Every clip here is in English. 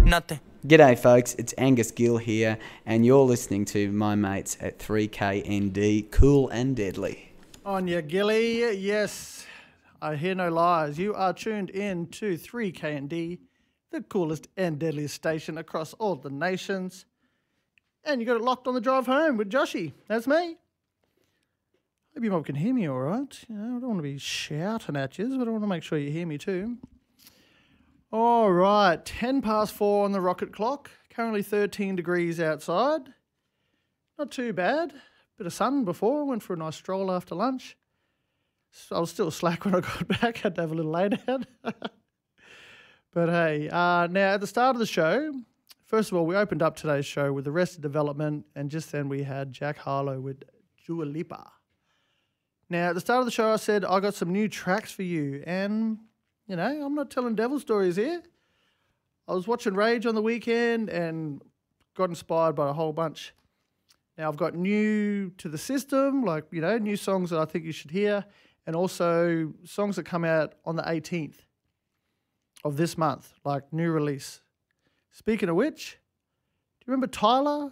Nothing. G'day folks, it's Angus Gill here and you're listening to my mates at 3KND, Cool and Deadly. On ya, Gilly. Yes, I hear no lies. You are tuned in to 3KND, the coolest and deadliest station across all the nations. And you got it locked on the drive home with Joshy. That's me. Hope you can hear me all right. You know, I don't want to be shouting at you, but I want to make sure you hear me too. All right, 10 past 4 on the rocket clock. Currently 13 degrees outside. Not too bad. Bit of sun before. Went for a nice stroll after lunch. So I was still slack when I got back. Had to have a little lay down. But hey, now at the start of the show, first of all, we opened up today's show with Arrested Development, and just then we had Jack Harlow with Dua Lipa. Now, at the start of the show, I said I got some new tracks for you, and you know, I'm not telling devil stories here. I was watching Rage on the weekend and got inspired by a whole bunch. Now, I've got new to the system, like, you know, new songs that I think you should hear, and also songs that come out on the 18th of this month, like new release. Speaking of which, do you remember Tyla?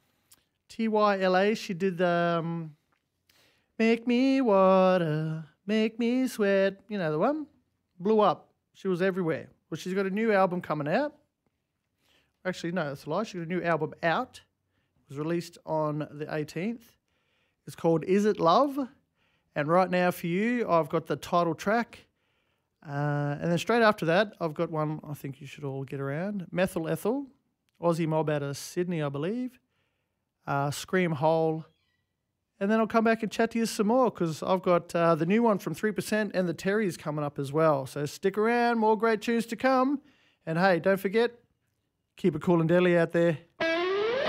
Tyla, she did the Make Me Water, Make Me Sweat, you know the one? Blew up. She was everywhere. Well, she's got a new album coming out. Actually, no, that's a lie. She's got a new album out. It was released on the 18th. It's called Is It Love? And right now for you, I've got the title track. And then straight after that, I've got one I think you should all get around. Methyl Ethel, Aussie mob out of Sydney, I believe. Scream Hole. And then I'll come back and chat to you some more because I've got the new one from 3% and the Terrys coming up as well. So stick around, more great tunes to come. And hey, don't forget, keep it cool and deadly out there.